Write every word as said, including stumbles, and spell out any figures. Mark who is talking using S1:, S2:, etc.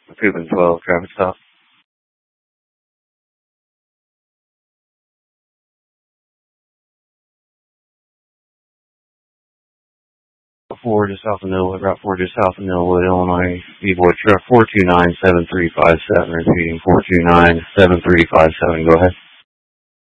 S1: Cuban twelve, traffic stop. Four just south of Millwood, Route four just south of Millwood, Illinois. V-Boy truck four two nine seven three five seven, repeating four two nine seven three five seven. Go ahead.